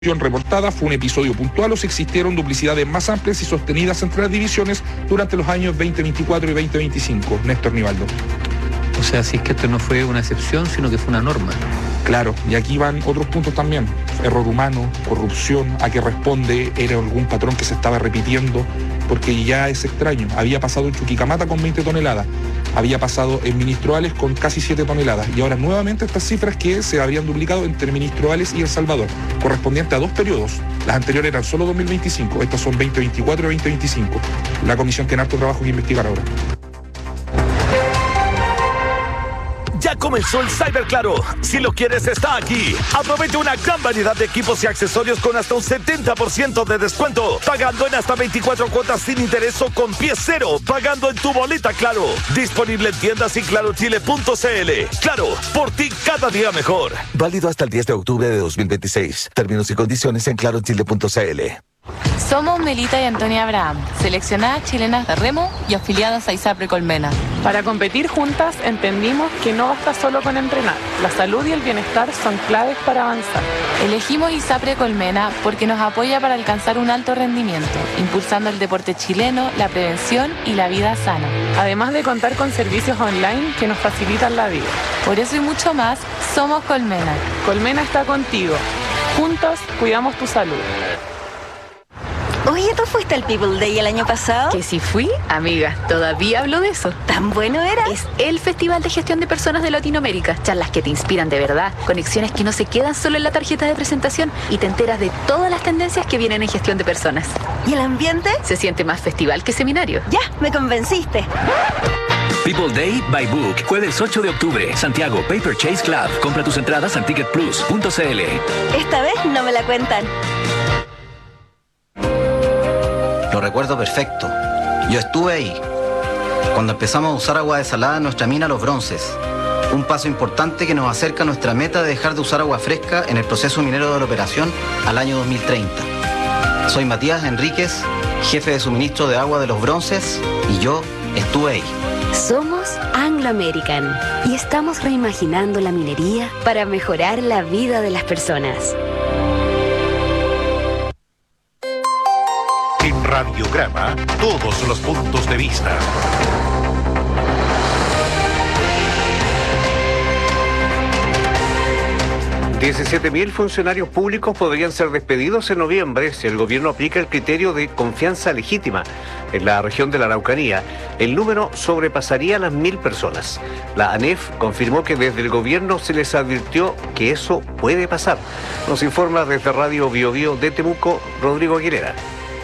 reportada fue un episodio puntual o si existieron duplicidades más amplias y sostenidas entre las divisiones durante los años 2024 y 2025. Néstor Nivaldo. O sea, si es que esto no fue una excepción, sino que fue una norma. Claro, y aquí van otros puntos también. Error humano, corrupción, a qué responde, era algún patrón que se estaba repitiendo, porque ya es extraño. Había pasado en Chuquicamata con 20 toneladas, había pasado en Ministroales con casi 7 toneladas, y ahora nuevamente estas cifras que se habrían duplicado entre Ministroales y El Salvador, correspondiente a 2 periodos. Las anteriores eran solo 2025, estas son 2024 y 2025. La comisión tiene harto trabajo que investigar ahora. Ya comenzó el Cyber Claro. Si lo quieres, está aquí. Aprovecha una gran variedad de equipos y accesorios con hasta un 70% de descuento. Pagando en hasta 24 cuotas sin interés o con pie cero. Pagando en tu boleta Claro. Disponible en tiendas y clarochile.cl. Claro, por ti cada día mejor. Válido hasta el 10 de octubre de 2026. Términos y condiciones en clarochile.cl. Somos Melita y Antonia Abraham, seleccionadas chilenas de remo y afiliadas a ISAPRE Colmena. Para competir juntas entendimos que no basta solo con entrenar. La salud y el bienestar son claves para avanzar. Elegimos ISAPRE Colmena porque nos apoya para alcanzar un alto rendimiento, impulsando el deporte chileno, la prevención y la vida sana. Además de contar con servicios online que nos facilitan la vida. Por eso y mucho más, somos Colmena. Colmena está contigo. Juntos cuidamos tu salud. Oye, ¿tú fuiste al People Day el año pasado? Que si fui, amiga, todavía hablo de eso. ¿Tan bueno era? Es el Festival de Gestión de Personas de Latinoamérica. Charlas que te inspiran de verdad, conexiones que no se quedan solo en la tarjeta de presentación y te enteras de todas las tendencias que vienen en gestión de personas. ¿Y el ambiente? Se siente más festival que seminario. Ya, me convenciste. People Day by Book, jueves 8 de octubre, Santiago, Paper Chase Club. Compra tus entradas en ticketplus.cl. Esta vez no me la cuentan. Lo recuerdo perfecto. Yo estuve ahí, cuando empezamos a usar agua desalada en nuestra mina Los Bronces. Un paso importante que nos acerca a nuestra meta de dejar de usar agua fresca en el proceso minero de la operación al año 2030. Soy Matías Enríquez, jefe de suministro de agua de Los Bronces, y yo estuve ahí. Somos Anglo American y estamos reimaginando la minería para mejorar la vida de las personas. En Radiograma, todos los puntos de vista. 17.000 funcionarios públicos podrían ser despedidos en noviembre si el gobierno aplica el criterio de confianza legítima. En la región de la Araucanía, el número sobrepasaría las 1.000 personas. La ANEF confirmó que desde el gobierno se les advirtió que eso puede pasar. Nos informa desde Radio Bio Bio de Temuco, Rodrigo Aguilera.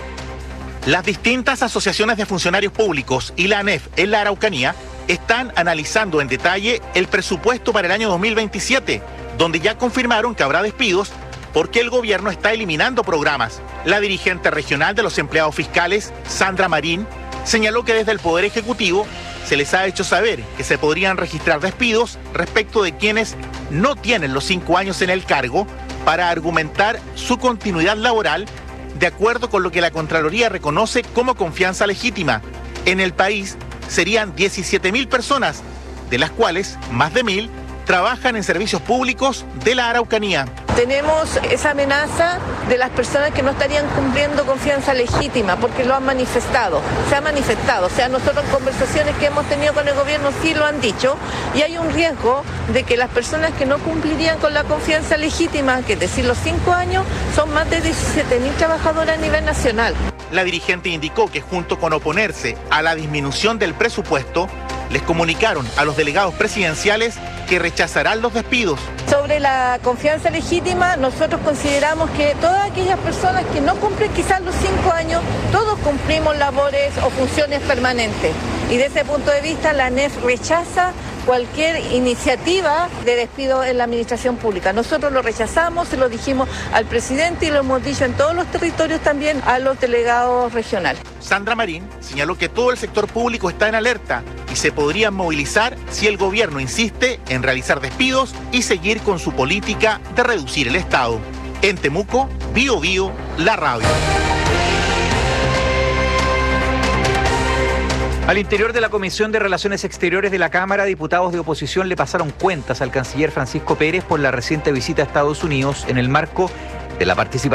Las distintas asociaciones de funcionarios públicos y la ANEF en la Araucanía están analizando en detalle el presupuesto para el año 2027, donde ya confirmaron que habrá despidos porque el gobierno está eliminando programas. La dirigente regional de los empleados fiscales, Sandra Marín, señaló que desde el Poder Ejecutivo se les ha hecho saber que se podrían registrar despidos respecto de quienes no tienen los 5 años en el cargo para argumentar su continuidad laboral de acuerdo con lo que la Contraloría reconoce como confianza legítima. En el país serían 17.000 personas, de las cuales más de 1.000 trabajan en servicios públicos de la Araucanía. Tenemos esa amenaza de las personas que no estarían cumpliendo confianza legítima porque lo han manifestado, se ha manifestado, o sea, nosotros en conversaciones que hemos tenido con el gobierno sí lo han dicho, y hay un riesgo de que las personas que no cumplirían con la confianza legítima, que es decir, los 5 años, son más de 17.000 trabajadores a nivel nacional. La dirigente indicó que junto con oponerse a la disminución del presupuesto, les comunicaron a los delegados presidenciales que rechazarán los despidos. Sobre la confianza legítima, nosotros consideramos que todas aquellas personas que no cumplen quizás los 5 años, todos cumplimos labores o funciones permanentes. Y desde ese punto de vista, la ANEF rechaza cualquier iniciativa de despido en la administración pública. Nosotros lo rechazamos, se lo dijimos al presidente y lo hemos dicho en todos los territorios también a los delegados regionales. Sandra Marín señaló que todo el sector público está en alerta y se podrían movilizar si el gobierno insiste en realizar despidos y seguir con su política de reducir el Estado. En Temuco, Bio Bio, la radio. Al interior de la Comisión de Relaciones Exteriores de la Cámara, diputados de oposición le pasaron cuentas al canciller Francisco Pérez por la reciente visita a Estados Unidos en el marco de la participación